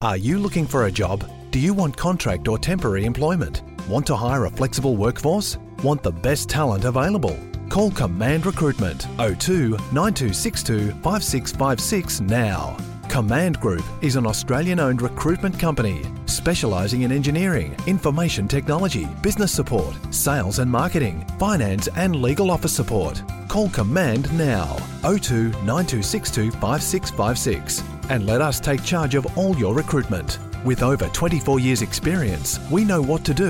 Are you looking for a job? Do you want contract or temporary employment? Want to hire a flexible workforce? Want the best talent available? Call Command Recruitment 02 9262 5656 now. Command Group is an Australian-owned recruitment company specialising in engineering, information technology, business support, sales and marketing, finance and legal office support. Call Command now 02 9262 5656 and let us take charge of all your recruitment. With over 24 years experience, we know what to do